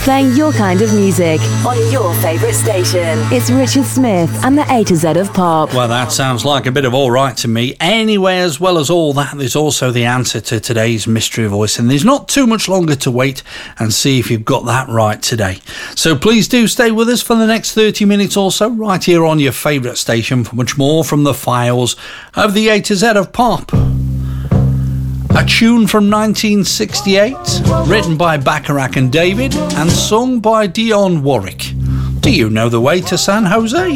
playing your kind of music on your favourite station. It's Richard Smith and the A to Z of Pop. Well, that sounds like a bit of all right to me. Anyway, as well as all that, there's also the answer to today's mystery voice, and there's not too much longer to wait and see if you've got that right today. So please do stay with us for the next 30 minutes or so, right here on your favourite station for much more from the files of the A to Z of Pop. A tune from 1968, written by Bacharach and David, and sung by Dionne Warwick. Do you know the way to San Jose?